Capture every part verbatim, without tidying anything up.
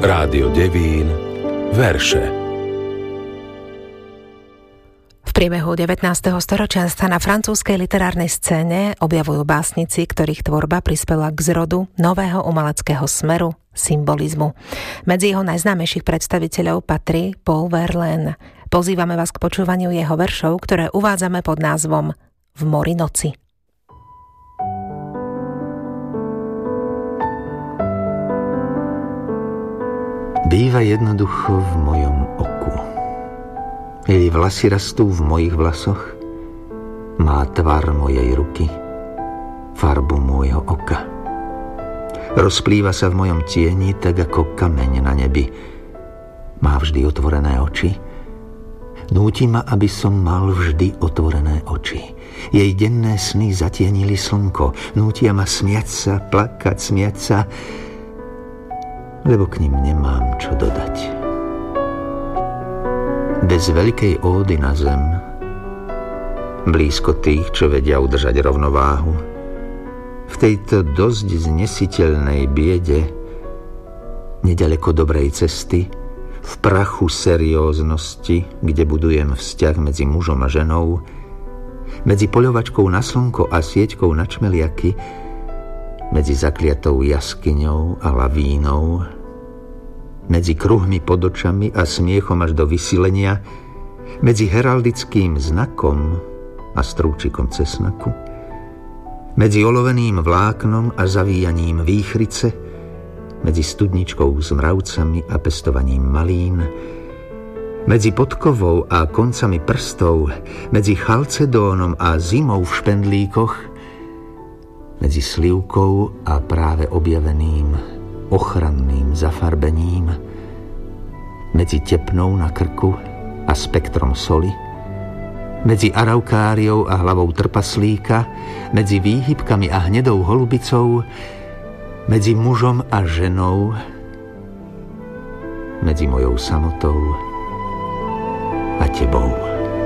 Rádio Devín, verše. V priebehu devätnásteho storočia sa na francúzskej literárnej scéne objavujú básnici, ktorých tvorba prispela k zrodu nového umeleckého smeru, symbolizmu. Medzi jeho najznámejších predstaviteľov patrí Paul Verlaine. Pozývame vás k počúvaniu jeho veršov, ktoré uvádzame pod názvom V mori noci. Býva jednoducho v mojom oku. Jej vlasy rastú v mojich vlasoch, má tvar mojej ruky, farbu môjho oka. Rozplýva sa v mojom tieni tak ako kameň na nebi. Má vždy otvorené oči. Núti ma, aby som mal vždy otvorené oči. Jej denné sny zatienili slnko. Nútia ma smiať sa, plakať, smiať sa, lebo k nim nemám čo dodať. Bez veľkej ódy na zem, blízko tých, čo vedia udržať rovnováhu, v tejto dosť znesiteľnej biede, neďaleko dobrej cesty, v prachu serióznosti, kde budujem vzťah medzi mužom a ženou, medzi poľovačkou na slnko a sieťkou na čmeliaky, medzi zakliatou jaskyňou a lavínou, medzi kruhmi pod očami a smiechom až do vysilenia, medzi heraldickým znakom a strúčikom cesnaku, medzi oloveným vláknom a zavíjaním výchrice, medzi studničkou s mravcami a pestovaním malín, medzi podkovou a koncami prstov, medzi chalcedónom a zimou v špendlíkoch, medzi slivkou a práve objaveným ochranným zafarbením, medzi tepnou na krku a spektrom soli, medzi araukáriou a hlavou trpaslíka, medzi výhybkami a hnedou holubicou, medzi mužom a ženou, medzi mojou samotou a tebou.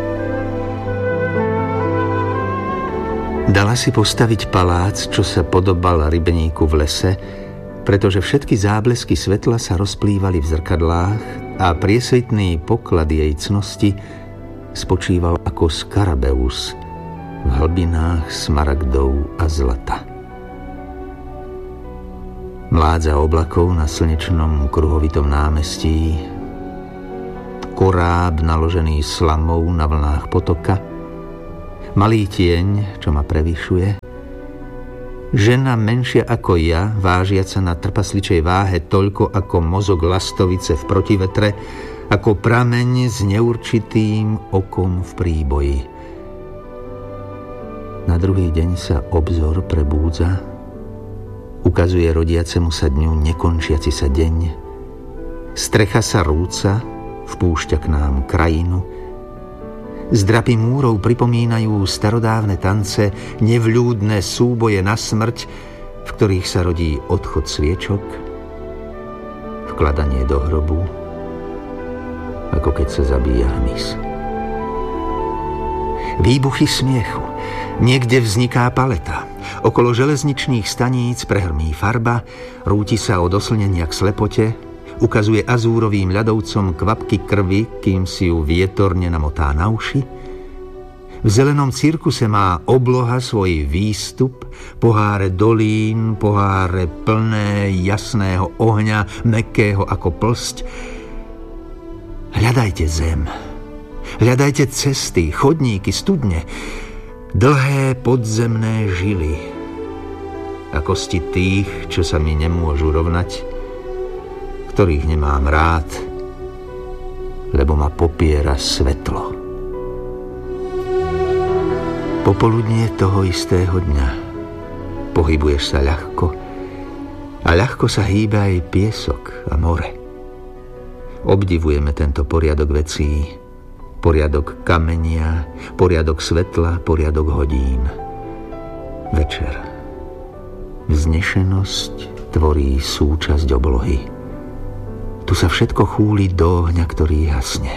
Dala si postaviť palác, čo sa podobal rybníku v lese, pretože všetky záblesky svetla sa rozplývali v zrkadlách a priesvitný poklad jej cnosti spočíval ako skarabeus v hlbinách smaragdov a zlata. Mládza oblakov na slnečnom kruhovitom námestí, koráb naložený slamou na vlnách potoka, malý tieň, čo ma prevyšuje, žena menšia ako ja, vážiaca na trpasličej váhe toľko ako mozog lastovice v protivetre, ako prameň s neurčitým okom v príboji. Na druhý deň sa obzor prebúdza, ukazuje rodiacemu sa dňu nekončiaci sa deň, strecha sa rúca, vpúšťa k nám krajinu, zdrapy múrov pripomínajú starodávne tance, nevľúdne súboje na smrť, v ktorých sa rodí odchod sviečok, vkladanie do hrobu, ako keď sa zabíja hmyz. Výbuchy smiechu. Niekde vzniká paleta. Okolo železničných staníc prehrmí farba, rúti sa od oslnenia k slepote, ukazuje azúrovým ľadovcom kvapky krvi, kým si ju vietorne namotá na uši. V zelenom cirkuse má obloha svoj výstup, poháre dolín, poháre plné jasného ohňa, mäkkého ako plsť. Hľadajte zem, hľadajte cesty, chodníky, studne, dlhé podzemné žily a kosti tých, čo sa mi nemôžu rovnať, ktorých nemám rád, lebo ma popiera svetlo. Popoludnie toho istého dňa pohybuješ sa ľahko a ľahko sa hýbe aj piesok a more. Obdivujeme tento poriadok vecí, poriadok kamenia, poriadok svetla, poriadok hodín. Večer. Vznešenosť tvorí súčasť oblohy. Tu sa všetko chúli do ohňa, ktorý hasne.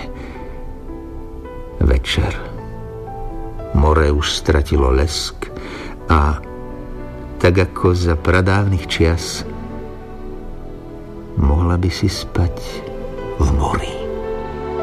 Večer. More už stratilo lesk a tak ako za pradávnych čias mohlo mohla by si spať v mori.